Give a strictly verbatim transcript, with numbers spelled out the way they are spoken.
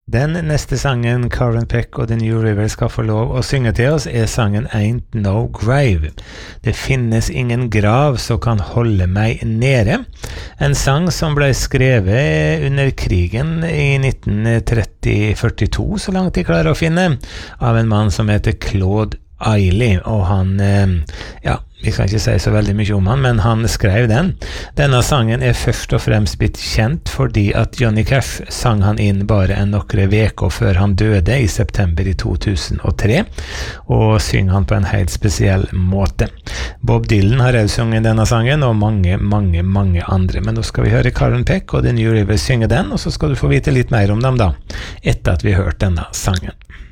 Den neste sangen Karen Peck og The New River skal få lov å synge til oss er sangen Ain't No Grave. Det finnes ingen grav som kan holde meg nede. En sang som ble skrevet under krigen i nitten tretti førtito, så langt de klarer å finne, av en mann som heter Claude Eiley, og han, ja, vi kan ikke si så veldig mye om han, men han skrev den. Denne sangen er først og fremst blitt kjent fordi at Johnny Cash sang han inn bare en nokre veker før han døde i september i to tusen og tre, og synger han på en helt spesiell måte. Bob Dylan har også sunget denne sangen, og mange, mange, mange andre. Men nå skal vi høre Karen Peck og The New River synge den, og så skal du få vite litt mer om dem da, etter at vi har hørt denne sangen.